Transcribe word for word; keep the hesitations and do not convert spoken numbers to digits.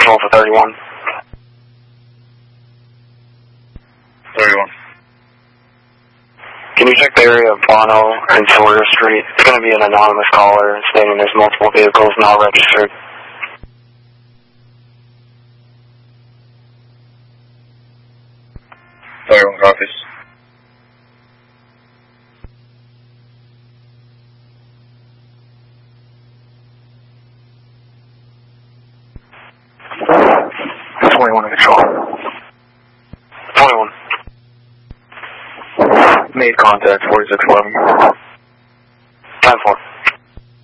control for thirty-one. thirty-one. Can you check the area of Bono and Sawyer Street? It's going to be an anonymous caller stating there's multiple vehicles not registered. thirty-one copies. twenty-one in control. twenty-one. Made contact, forty-six eleven.